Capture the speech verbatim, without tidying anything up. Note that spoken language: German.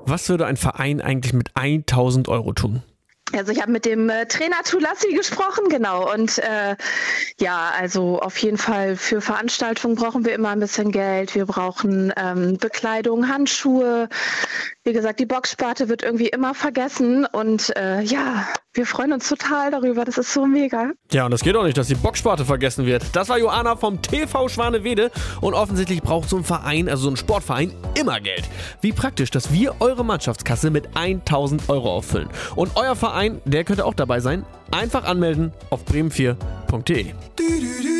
Was würde ein Verein eigentlich mit tausend Euro tun? Also ich habe mit dem äh, Trainer Tulassi gesprochen, genau. Und äh, ja, also auf jeden Fall für Veranstaltungen brauchen wir immer ein bisschen Geld. Wir brauchen ähm, Bekleidung, Handschuhe. Wie gesagt, die Boxsparte wird irgendwie immer vergessen. Und äh, ja, wir freuen uns total darüber. Das ist so mega. Ja, und das geht auch nicht, dass die Boxsparte vergessen wird. Das war Joanna vom T V Schwanewede. Und offensichtlich braucht so ein Verein, also so ein Sportverein, immer Geld. Wie praktisch, dass wir eure Mannschaftskasse mit tausend Euro auffüllen. Und euer Verein, der könnte auch dabei sein. Einfach anmelden auf bremen vier punkt de.